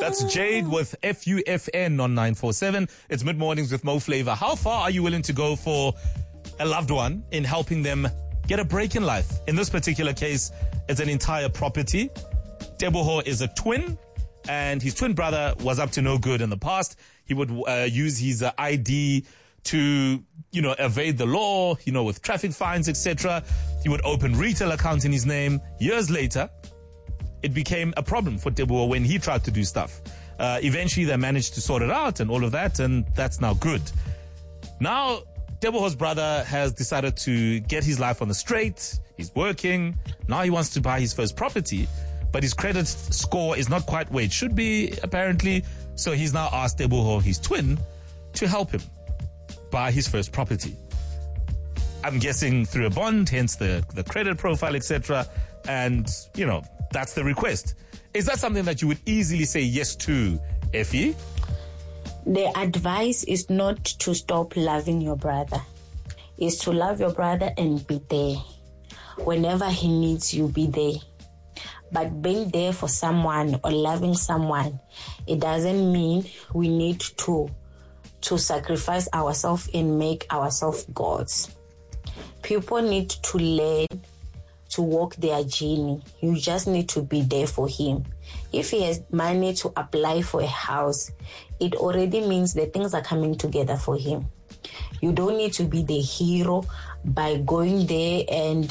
That's Jade with FUFN on 947. It's Mid-Mornings with Mo Flavor. How far are you willing to go for a loved one in helping them get a break in life? In this particular case, it's an entire property. Teboho is a twin, and his twin brother was up to no good in the past. He would use his ID to, evade the law, with traffic fines, etc. He would open retail accounts in his name. Years later, it became a problem for Teboho when he tried to do stuff. Eventually, they managed to sort it out and all of that, and that's now good. Now, Teboho's brother has decided to get his life on the straight. He's working. Now he wants to buy his first property, but his credit score is not quite where it should be, apparently. So he's now asked Teboho, his twin, to help him buy his first property. I'm guessing through a bond, hence the credit profile, etc. And, that's the request. Is that something that you would easily say yes to, Effie? The advice is not to stop loving your brother. It's to love your brother and be there. Whenever he needs you, be there. But being there for someone or loving someone, it doesn't mean we need to sacrifice ourselves and make ourselves gods. People need to learn to walk their journey. You just need to be there for him. If he has money to apply for a house, it already means that things are coming together for him. You don't need to be the hero by going there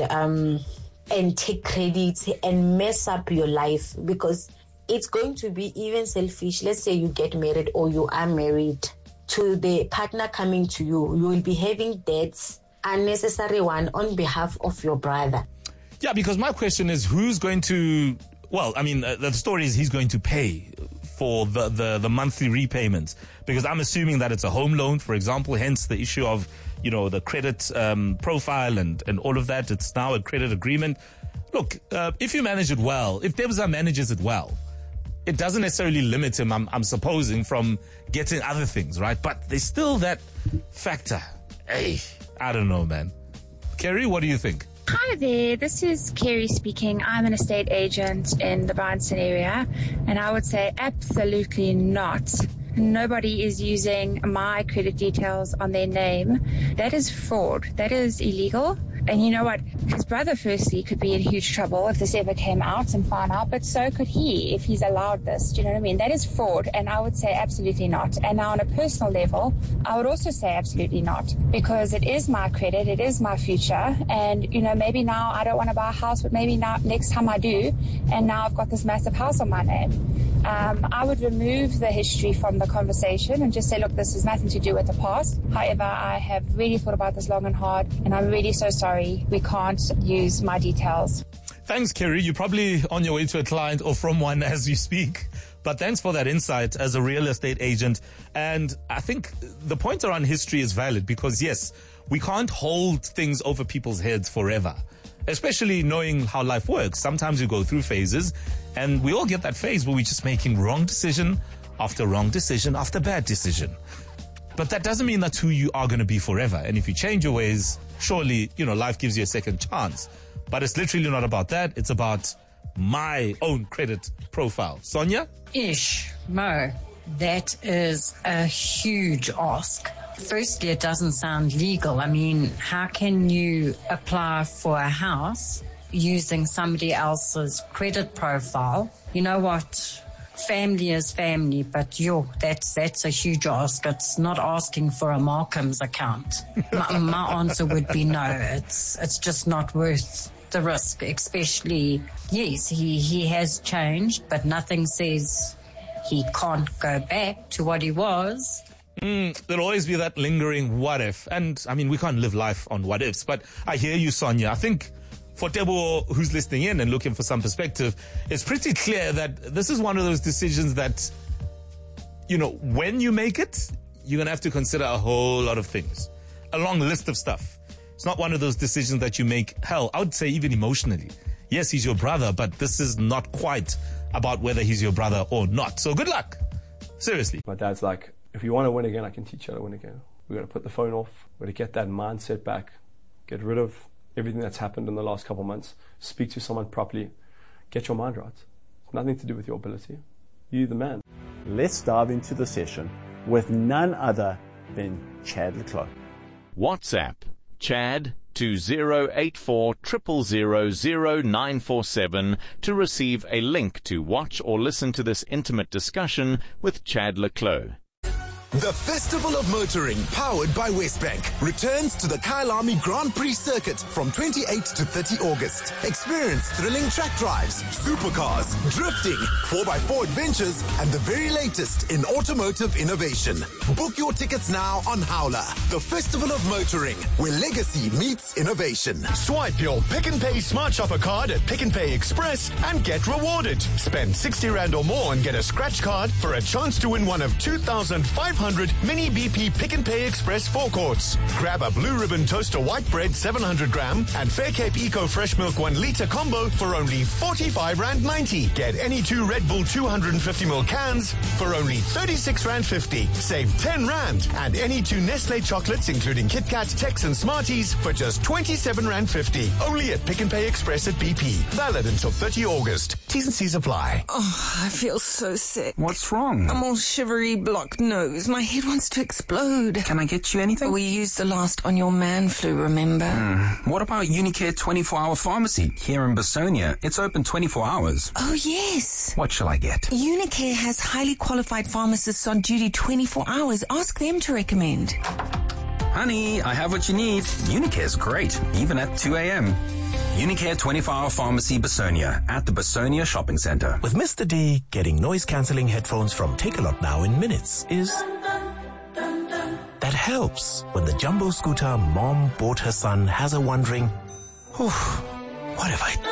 and take credit and mess up your life, because it's going to be even selfish. Let's say you get married or you are married. To the partner coming to you, you will be having debts, unnecessary one, on behalf of your brother. Yeah, because my question is, who's going to... Well, the story is he's going to pay for the monthly repayments, because I'm assuming that it's a home loan, for example, hence the issue of, the credit profile and all of that. It's now a credit agreement. Look, if you manage it well, if Debza manages it well, it doesn't necessarily limit him, I'm supposing, from getting other things, right? But there's still that factor. Hey, I don't know, man. Kerry, what do you think? Hi there, this is Kerry speaking. I'm an estate agent in the Bryanston area, and I would say absolutely not. Nobody is using my credit details on their name. That is fraud. That is illegal. And you know what? His brother, firstly, could be in huge trouble if this ever came out and found out, but so could he if he's allowed this. Do you know what I mean? That is fraud, and I would say absolutely not. And now on a personal level, I would also say absolutely not, because it is my credit, it is my future, and, maybe now I don't want to buy a house, but maybe now next time I do, and now I've got this massive house on my name. I would remove the history from the conversation and just say, look, this has nothing to do with the past. However, I have really thought about this long and hard, and I'm really so sorry. We can't use my details. Thanks, Kerry. You're probably on your way to a client or from one as you speak. But thanks for that insight as a real estate agent. And I think the point around history is valid, because, yes, we can't hold things over people's heads forever, especially knowing how life works. Sometimes you go through phases, and we all get that phase where we're just making wrong decision after bad decision. But that doesn't mean that's who you are going to be forever. And if you change your ways, surely, life gives you a second chance. But it's literally not about that. It's about my own credit profile. Sonia? Mo, that is a huge ask. Firstly, it doesn't sound legal. How can you apply for a house using somebody else's credit profile? You know what? Family is family, but that's a huge ask. It's not asking for a Markham's account. My answer would be no. It's just not worth the risk, especially, yes, he has changed, but nothing says he can't go back to what he was. There'll always be that lingering what if. And, we can't live life on what ifs. But I hear you, Sonia. I think for Teboho, who's listening in and looking for some perspective, it's pretty clear that this is one of those decisions that, when you make it, you're going to have to consider a whole lot of things. A long list of stuff. It's not one of those decisions that you make, I would say even emotionally. Yes, he's your brother, but this is not quite about whether he's your brother or not. So good luck. Seriously. My dad's like, if you want to win again, I can teach you how to win again. We've got to put the phone off. We've got to get that mindset back. Get rid of everything that's happened in the last couple of months. Speak to someone properly. Get your mind right. It's nothing to do with your ability. You're the man. let's dive into the session with none other than Chad le Clos. WhatsApp Chad to 084 000 0947 to receive a link to watch or listen to this intimate discussion with Chad le Clos. The Festival of Motoring, powered by Westbank, returns to the Kyalami Grand Prix circuit from 28 to 30 August. Experience thrilling track drives, supercars, drifting, 4x4 adventures, and the very latest in automotive innovation. Book your tickets now on Howler. The Festival of Motoring, where legacy meets innovation. Swipe your Pick n Pay Smart Shopper card at Pick n Pay Express and get rewarded. Spend 60 Rand or more and get a scratch card for a chance to win one of 2,500 Mini BP Pick n Pay Express forecourts. Grab a Blue Ribbon Toaster White Bread 700 gram and Fair Cape Eco Fresh Milk 1 litre combo for only 45 Rand 90. Get any 2 Red Bull 250ml cans for only 36 Rand 50. Save 10 Rand. And any 2 Nestle chocolates including Kit Kat, Tex and Smarties for just 27 Rand 50. Only at Pick n Pay Express at BP. Valid until 30 August. T's and C's apply. Oh, I feel so sick. What's wrong? I'm all shivery, blocked nose. My head wants to explode. Can I get you anything? We used the last on your man flu, remember? What about Unicare 24-hour pharmacy here in Basonia? It's open 24 hours. Oh, yes. What shall I get? Unicare has highly qualified pharmacists on duty 24 hours. Ask them to recommend. Honey, I have what you need. Unicare's great, even at 2 a.m. Unicare 24-hour pharmacy Basonia at the Basonia Shopping Centre. With Mr. D, getting noise-cancelling headphones from Takealot now in minutes is... that helps when the jumbo scooter mom bought her son has her wondering, what have I...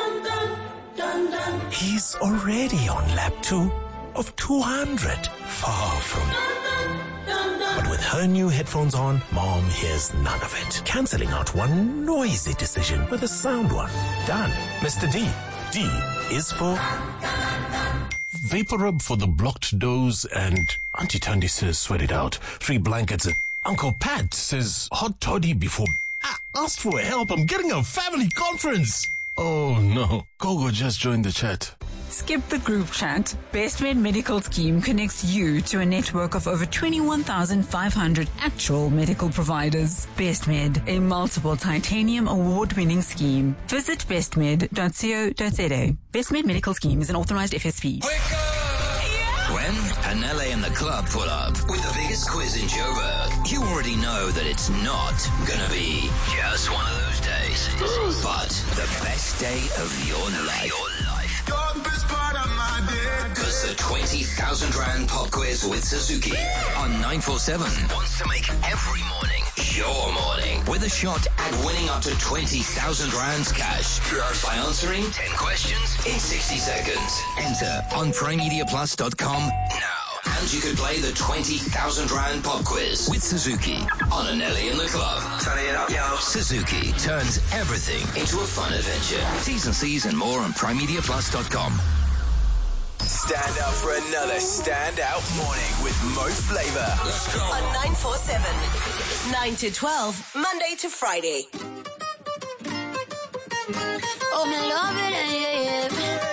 He's already on lap 2 of 200, far from... But with her new headphones on, Mom hears none of it. Cancelling out one noisy decision with a sound one. Done. Mr. D. D is for... Vaporub for the blocked nose, and Auntie Tandy says sweat it out. 3 blankets and Uncle Pat says hot toddy before... ask for help. I'm getting a family conference. Oh no. Gogo just joined the chat. Skip the group chat. BestMed Medical Scheme connects you to a network of over 21,500 actual medical providers. BestMed, a multiple titanium award-winning scheme. Visit bestmed.co.za. BestMed Medical Scheme is an authorized FSP. When Anele and the club pull up with the biggest quiz in Joburg, you already know that it's not gonna be just one of those days, but the best day of your life. Because the 20,000 Rand pop quiz with Suzuki on 947 wants to make every morning your morning with a shot at winning up to 20,000 Rands cash by answering 10 questions in 60 seconds. Enter on primemediaplus.com now. And you could play the 20,000 Rand pop quiz with Suzuki on Anele and the club. Turn it up, yo. Suzuki turns everything into a fun adventure. T's and C's and more on primemediaplus.com. Stand up for another standout morning with Mo Flava. Let's go. On 947. 9 to 12, Monday to Friday. Oh, me love it, yeah, yeah.